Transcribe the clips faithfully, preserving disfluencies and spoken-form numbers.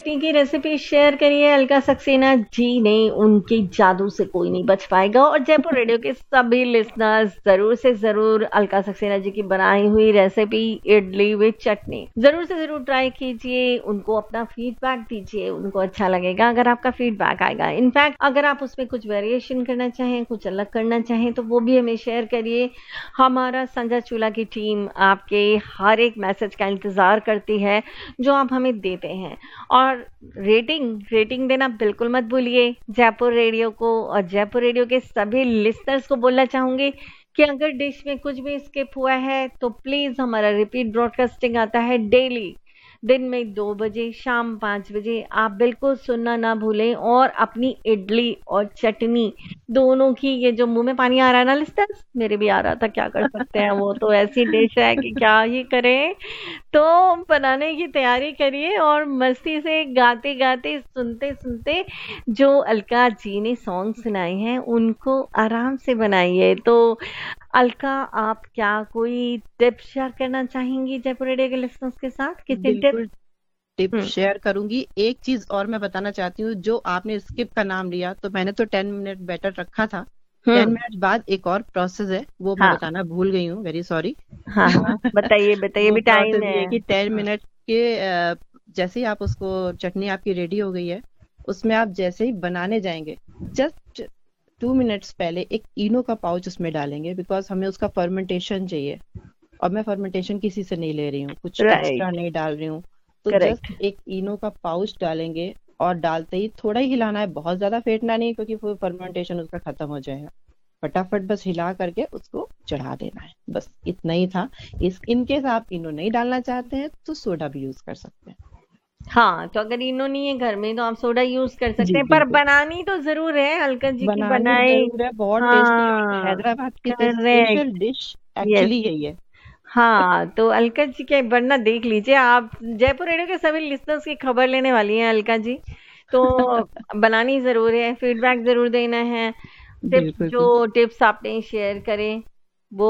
चटनी की recipe share करिए अलका सक्सेना जी ने। उनके जादू से कोई नहीं बच पाएगा। और जयपुर रेडियो के सभी लिसनर्स जरूर से जरूर अलका सक्सेना जी की बनाई हुई रेसिपी इडली विद चटनी जरूर से जरूर ट्राई कीजिए। उनको अपना फीडबैक दीजिए, उनको अच्छा लगेगा अगर आपका फीडबैक आएगा। इनफैक्ट अगर आप उसमें कुछ वेरिएशन करना चाहें, कुछ अलग करना चाहें तो वो भी हमें शेयर करिए। हमारा संजा चूल्हा की टीम आपके हर एक मैसेज का इंतजार करती है जो आप हमें देते हैं। और रेटिंग रेटिंग देना बिल्कुल मत भूलिए जयपुर रेडियो को। और जयपुर रेडियो के सभी लिसनर्स को बोलना चाहूंगी कि अगर डिश में कुछ भी स्किप हुआ है तो प्लीज, हमारा रिपीट ब्रॉडकास्टिंग आता है डेली दिन में दो बजे, शाम पाँच बजे। आप बिल्कुल सुनना ना भूलें। और अपनी इडली और चटनी दोनों की, ये जो मुंह में पानी आ रहा है ना लिस्टर्स, मेरे भी आ रहा था, क्या कर सकते हैं, वो तो ऐसी डिश है कि क्या ही करें। तो बनाने की तैयारी करिए और मस्ती से गाते गाते सुनते सुनते जो अलका जी ने सॉन्ग सुनाए हैं उनको आराम से बनाइए। तो अलका, आप क्या कोई टिप शेयर करना चाहेंगी जयपुर रेडियो के लिसनर्स के साथ? किसी टिप? बिल्कुल टिप शेयर करूंगी। एक चीज और मैं बताना चाहती हूँ, जो आपने स्किप का नाम लिया तो मैंने तो टेन मिनट बेटर रखा था। टेन मिनट बाद एक और प्रोसेस है, वो मैं हाँ बताना भूल गई हूँ, वेरी सॉरी। हाँ हाँ बताइए बताइए, वो भी टाइम प्रोसेस ये है। है कि टेन मिनट के अ, जैसे ही आप उसको, चटनी आपकी रेडी हो गई है, उसमें आप जैसे ही बनाने जाएंगे जस्ट टू मिनट्स पहले एक इनो का पाउच उसमें डालेंगे, बिकॉज हमें उसका फर्मेंटेशन चाहिए। और मैं फर्मेंटेशन किसी से नहीं ले रही हूँ, कुछ एक्स्ट्रा राइट, नहीं डाल रही हूँ। तो करेक्ट। जस्ट एक इनो का पाउच डालेंगे और डालते ही थोड़ा ही हिलाना है, बहुत ज्यादा फेंटना नहीं, क्योंकि वो फर्मेंटेशन उसका खत्म हो जाएगा। फटाफट बस हिला करके उसको चढ़ा देना है, बस इतना ही था। इस इनकेस आप इनो नहीं डालना चाहते हैं तो सोडा भी यूज कर सकते हैं। हाँ, तो अगर इनो नहीं है घर में तो आप सोडा यूज कर सकते जी हैं, पर बिल्कुल, बनानी तो जरूर है अलका जी की बनानी बनाई। जरूर है, बहुत टेस्टी। और हाँ, हैदराबाद की तो special correct. Dish yes. Actually यही है। हाँ, तो अलका जी के वरना देख लीजिए आप, जयपुर रेडियो के सभी लिसनर्स की खबर लेने वाली हैं अलका जी। तो बनानी जरूर है, फीडबैक जरूर देना है। टिप्स, बिल्कुल जो बिल्कुल। टिप्स आपने शेयर करें वो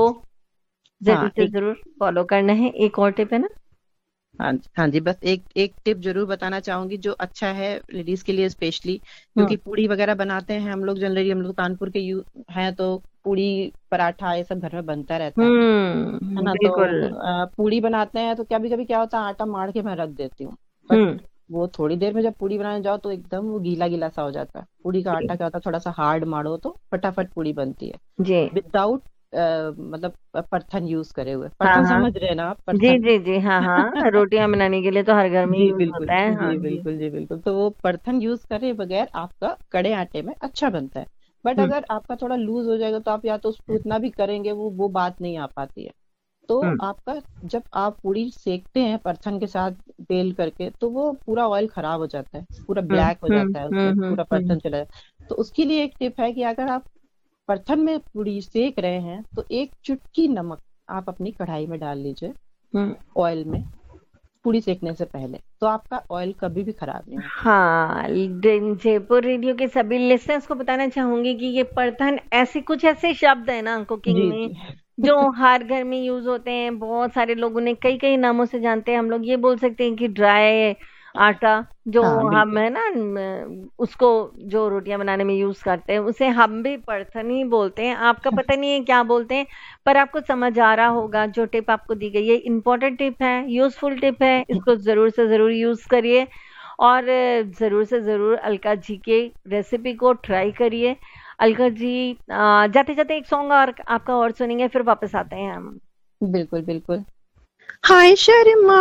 जरूर हाँ से एक जरूर फॉलो करना है। एक और टिप है ना? हाँ हाँ जी, बस एक एक टिप जरूर बताना चाहूंगी जो अच्छा है लेडीज के लिए स्पेशली, क्योंकि हम्म पूड़ी वगैरह बनाते हैं हम लोग जनरली, हम लोग कानपुर के यू हैं तो पूड़ी पराठा ये सब घर में बनता रहता है है हम्म ना। तो बिल्कुल। अ, पूड़ी बनाते हैं तो कभी कभी क्या होता है, आटा मार के मैं रख देती हूँ, बट हम्म वो थोड़ी देर में जब पूड़ी बनाने जाओ तो एकदम वो गीला गीला सा हो जाता है। पूड़ी का आटा क्या होता है, थोड़ा सा हार्ड मारो तो फटाफट पूड़ी बनती है, जी। विदाउट मतलब परथन यूज करे हुए। हाँ परथन हाँ। समझ रहे हैं ना आप, जी परथन? जी जी, हाँ हाँ, रोटियां बनाने के लिए तो हर घर में जी यूज बिल्कुल, होता है। हाँ जी जी। बिल्कुल, जी बिल्कुल। तो वो परथन यूज करे बगैर आपका कड़े आटे में अच्छा बनता है। बट हम्म अगर आपका थोड़ा लूज हो जाएगा तो आप या तो उसको इतना भी करेंगे, वो वो बात नहीं आ पाती है। तो हम्म आपका, जब आप पूरी सेकते हैं परथन के साथ बेल करके, तो वो पूरा ऑयल खराब हो जाता है, पूरा हम्म ब्लैक हो हम्म जाता है, उससे हम्म हम्म पूरा हम्म परथन चला जाता है। तो उसके लिए एक टिप है कि अगर आप परथन में पूरी सेक रहे हैं तो एक चुटकी नमक आप अपनी कढ़ाई में डाल लीजिए, हम्म। ऑयल में, पूरी सेकने से पहले, तो आपका ऑयल कभी भी खराब नहीं होगा। हाँ, दिन- जयपुर रेडियो के सभी लिसनर्स को बताना चाहूंगी कि ये परथन ऐसे कुछ ऐसे शब्द है ना कुकिंग जी में जी। जो हर घर में यूज होते हैं। बहुत सारे लोग उन्हें कई कई नामों से जानते हैं। हम लोग ये बोल सकते हैं कि ड्राई आटा जो हाँ हम बिल्कुल। है ना, न, उसको जो रोटियां बनाने में यूज करते हैं उसे हम भी परथन ही बोलते हैं। आपका पता नहीं है क्या बोलते हैं, पर आपको समझ आ रहा होगा। जो टिप आपको दी गई है इंपॉर्टेंट टिप है, यूजफुल टिप है, इसको जरूर से जरूर यूज करिए। और जरूर से जरूर अलका जी के रेसिपी को ट्राई करिए। अलका जी, जाते जाते एक सॉन्ग और आपका और सुनेंगे, फिर वापस आते हैं हम। बिल्कुल बिल्कुल। हाय शर्मा।